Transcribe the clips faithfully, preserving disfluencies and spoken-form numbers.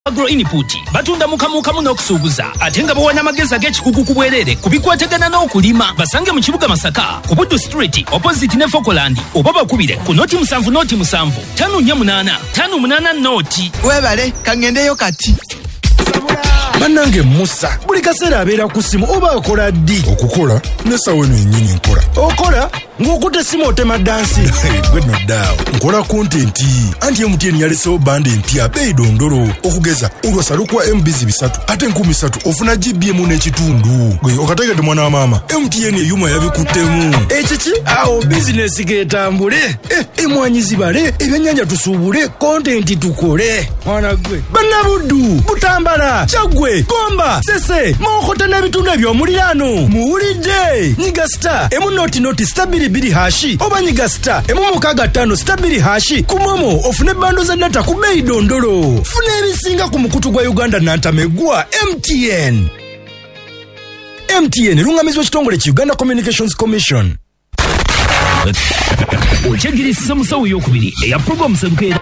Agro input batunda mukamuka muno okusuuguza atenga bawana mageza g'ekikugu ku bwerere kubikwatagana n'okulima basange mu kibuga Masaka ku Buddu Street opposite ne Fokoland oba bakubire ku noti musanvu noti musanvu tano nnya munana tano munana noti webale kangendeyo kati Banange Musa buli kaseera abeera ku simu oba akola ddi okukola nesawe nnyini nkola okola ng'okutte simu otema dansi gwe no daawo nkola kontenti anti M T N yalesewo bande empya beeyi dondolo okugeza olwasa lukwa M B bisatu ate enkumi ssatu ofuna G B emu n'ekitundu gwe okategedde mwana wa maama M T N eyuma yabikuttemu ekiki awo bizinesi getambule eh, emwanyi zibale ebyennyanja tusuubule kontenti tukole mwana gwe bannabuddu butambala Chagwe, Gomba, Sese, Mokote n'ebitundu eby'omuliraano muwulidde nyiga star emu noti noti stabili biri hashi oba nyiga star emu mukaaga ttaano stabili hashi ku Momo ofune bando za data ku beeyi dondolo funa ebisinga ku mukutu gwa Uganda nantamegwa M T N M T N lungamizwa ekitongole ki Uganda Communications Commission. okyegirisa musawo y'okubiri eya program sebukeera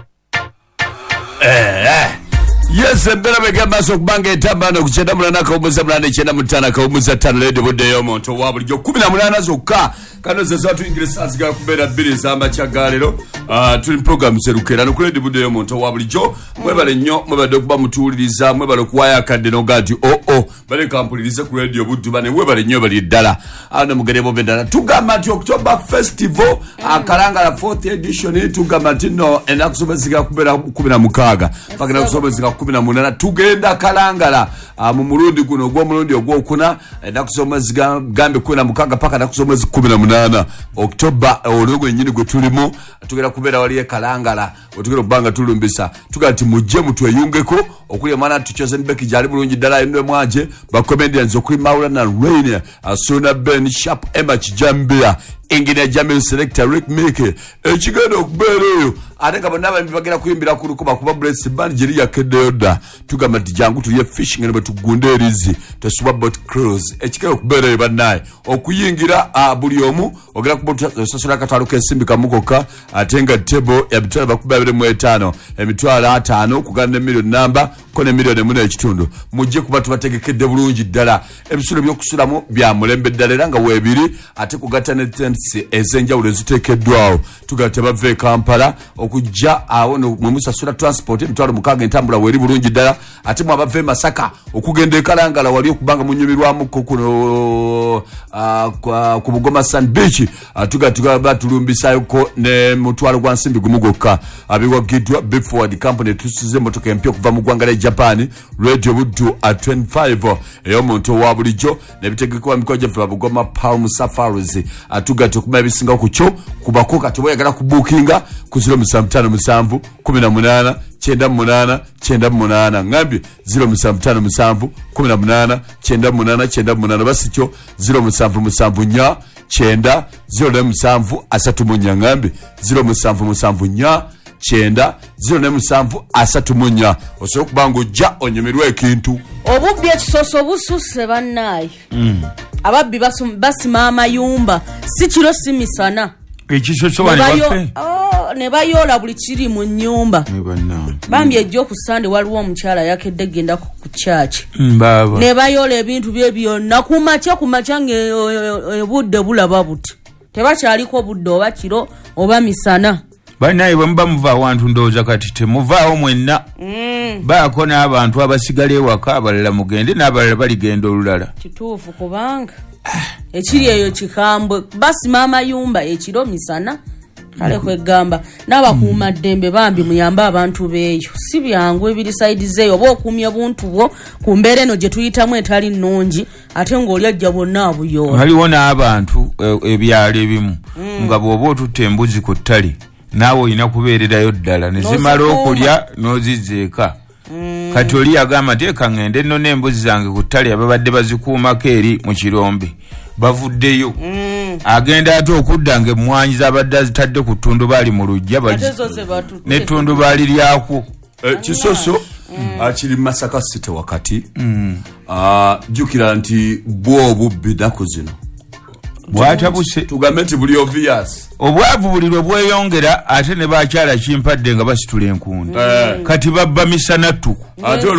eh Yes, mbera begamba so kubanga etambano kuchenda mulana kaumuza mulana chenda mutana kaumuza tano lede bude yo monto wabulijjo kumi na munana zokka kano zezo tuingirisa aziga kubera bbiri zamba kyagalero ah uh, tuli program serukera no kulede bude yo monto wabulijjo mwebale nnyo mwebale okuba mutuliriza mwebale kuwaya kadde no gati oh oh bale kampulirize ku radio buddu bane mwebale nnyo bali ddala ana mugerebo bendana tugamba nti October Festival akalanga la fourth edition tugamba tino enakusobeziga kubera kumi na mukaaga pakana kusobeziga kumi na munana tugenda kalangala uh, mu mulundi guno gwo mulundi ogwokuna enakusomezi gambe kumi na mukaaga paka nakusomezi kumi na munana October olugwe nyini gwe tulimo tugenda kubera wali kalangala otugenda kubanga tulumbisa tugati mujje mutweyungeko okuli mana tuchoze nbeki jali bulungi dala ende mwaje ba comedians okuli Maula na Rain Asuna Ben Sharp Emma Kijambia Ingine Jamil Selector Rick Mike ekigenda okubeereyo ate nga bonna bagenda kuyimbira ku lukuba kuba Bless Band jiri yakeddeyoda tugamba tijangu tuye fishing ne tugunde erizi tesuba boat cruise ekigenda okubeereyo bannaye okuyingira buli omu ogera ku sosora katalo kesimbi kamukoka ate nga table ya bitwala bakuba abiri mu etaano emitwala ataano kuganda million number kone million emu n'ekitundu mujje kuba tubategekedde bulungi ddala ebisulo by'okusulamu bya mulembe ddala era nga weebiri ate kugatta ne tents ezenjawulo eziteekeddwawo tugatte bave Kampala okujja awo mu musasula transport emitwalo mukaaga entambula weeri bulungi ddala ate mu abave Masaka okugenda ekalangala wali okubanga munyumirwamu kuno uh, ku Bugoma Sand Beach uh, tugatte batulumbisayoko ne mutwalo gwa nsimbi gumu gwokka abiwagiddwa Big Forward Company tusize emmotoka empya okuva mu ggwanga lya Japan Radio Buddu at twenty-five ey'omuntu wa bulijjo nebitegekebwa mikoje fa Bugoma Palm Safaris atugatte okuba ebisinga ku kyo kubako kati boyagala kubookinga ku zero musanvu ttaano musanvu kumi na munana kyenda munana kyenda munana ngambi zero musanvu ttaano musanvu kumi na munana kyenda munana kyenda munana basikyo zero musanvu musanvu nnya kyenda zero musanvu asatu mu nnya ngambi zero musanvu musanvu nnya kyenda zero ne musanvu asatu mu nnya osobola okubanga ojja onyumirwa ekintu obubbi ekisoso bususe bannaye mm. ababbi basima amayumba si kiro si misana ekisoso bali baffe oh, ne bayoola buli kiri mu nnyumba bambi ejjo ku Sande waliwo omukyala yakedde genda ku church mbaba ne bayoola ebintu bye byonna ku makya ku makya ng'obudde bulaba buti tebakyaliko budde oba kiro oba misana banaye bwe muva awantu ndowooza kati temuvaawo mwenna mm. baako n'abantu abasigala ewaka abalala mugende n'abalala baligenda olulala kituufu kubanga ekiri eyo kikambwe basima amayumba ekiro misana kale kwegamba n'abakuuma ddembe bambi muyambe abantu beeyo si byangu ebiri saidi zeeyo oba okuumya buntu bwo ku mbeera eno gye tuyitamu etali nnungi ate ng'oli ajja bonna abuyoola waliwo n'abantu ebyalo ebimu mm. nga bw'oba otutte embuzi ku ttale naawe olina kubeererayo ddala ne zimala okulya n'ozizzeeka mm. kati oli yagamba teeka ngende nno n'embuzi zange ku ttale ababadde bazikuumako eri mu kirombe bavuddeyo mm. agenda ate okudda ng'emmwanyi z'abadde azitadde ku ttundu baali mu lujja n'ettundu baali lyakwo eh, kisoso mm. akiri Masaka City wakati mm. uh, jjukira nti bwo obubbi nnaku zino bwatabuse tugambe nti buli obvious obwavu buli lwe bweyongera ate ne bakyala kimpadde nga basitula enkundi Eh. kati babba misana ttuku ate